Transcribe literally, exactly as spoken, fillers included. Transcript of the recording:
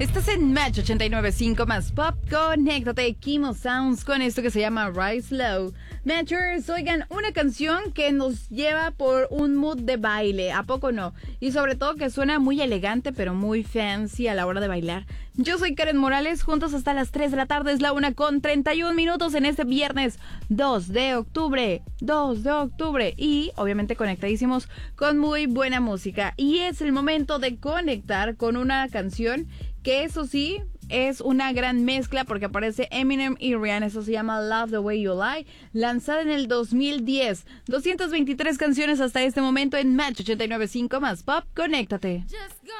Estás en Match ochenta y nueve punto cinco más Pop. Conéctate, Kimo Sounds, con esto que se llama Rise Low. Matchers, oigan, una canción que nos lleva por un mood de baile, ¿a poco no? Y sobre todo que suena muy elegante, pero muy fancy a la hora de bailar. Yo soy Karen Morales, juntos hasta las tres de la tarde, es la una con treinta y un minutos en este viernes dos de octubre. dos de octubre. Y obviamente conectadísimos con muy buena música. Y es el momento de conectar con una canción que, eso sí, es una gran mezcla porque aparece Eminem y Rihanna. Eso se llama Love the Way You Lie, lanzada en el dos mil diez. doscientas veintitrés canciones hasta este momento en Match ochenta y nueve punto cinco más Pop. Conéctate.